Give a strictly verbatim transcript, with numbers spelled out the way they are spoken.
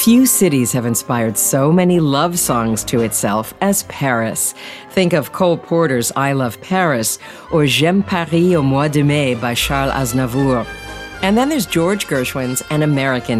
Few cities have inspired so many love songs to itself as Paris. Think of Cole Porter's I Love Paris or J'aime Paris au mois de mai by Charles Aznavour. And then there's George Gershwin's An American